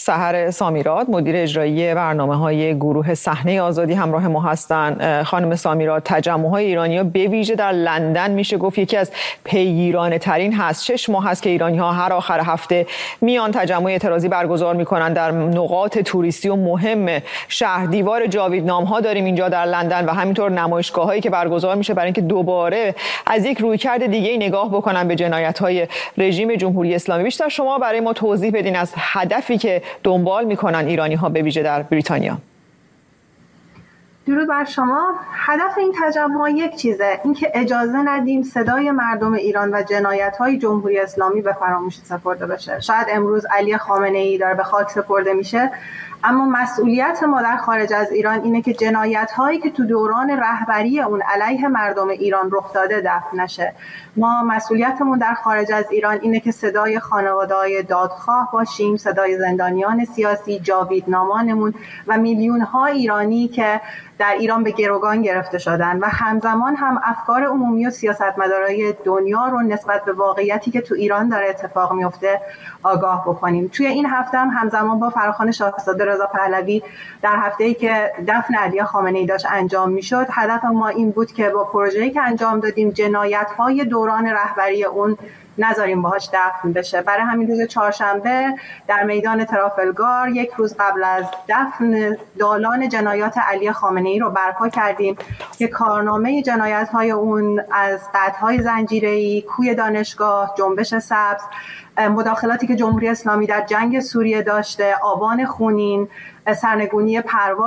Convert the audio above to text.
سحر سامیراد، مدیر اجرایی برنامه‌های گروه صحنه آزادی همراه ما هستند. خانم سامیراد، تجمع‌های ایرانی‌ها به ویژه در لندن میشه گفت یکی از پیگیرانه ترین هست. 6 ماه هست که ایرانی‌ها هر آخر هفته میان تجمع اعتراضی برگزار میکنن در نقاط توریستی و مهم شهر. دیوار جاویدنام‌ها داریم اینجا در لندن و همینطور نمایشگاه‌هایی که برگزار میشه برای اینکه دوباره از یک رویکرد دیگه نگاه بکنن به جنایت‌های رژیم جمهوری اسلامی. بیشتر شما برای ما توضیح بدین از هدفی که دنبال میکنن ایرانی‌ها به ویژه در بریتانیا. درود بر شما. هدف این تجمع یک چیزه، اینکه اجازه ندیم صدای مردم ایران و جنایت‌های جمهوری اسلامی به فراموشی سپرده بشه. شاید امروز علی خامنه‌ای داره به خاک سپرده میشه، اما مسئولیت ما در خارج از ایران اینه که جنایت‌هایی که تو دوران رهبری اون علیه مردم ایران رخ داده دفن نشه. ما مسئولیتمون در خارج از ایران اینه که صدای خانواده‌های دادخواه باشیم، صدای زندانیان سیاسی، جاویدنامانمون و میلیون‌ها ایرانی که در ایران به گروگان گرفته شدن و همزمان هم افکار عمومی و سیاستمدارای دنیا رو نسبت به واقعیتی که تو ایران داره اتفاق میفته آگاه بکنیم. توی این هفته هم همزمان با فراخوان شاهزاده رضا پهلوی در هفته‌ای که دفن علی خامنه‌ای داشت انجام میشد، هدف ما این بود که با پروژه‌ای که انجام دادیم جنایت‌های دوران رهبری اون نذاریم باهاش دفن بشه. برای همین روز چهارشنبه در میدان ترافلگار، یک روز قبل از دفن دالان جنایات علی خامنه‌ای رو برپا کردیم که کارنامه جنایت‌های اون از قطع‌های زنجیره‌ای، کوی دانشگاه، جنبش سبز، مداخلاتی که جمهوری اسلامی در جنگ سوریه داشته، آبان خونین، سرنگونی پرواز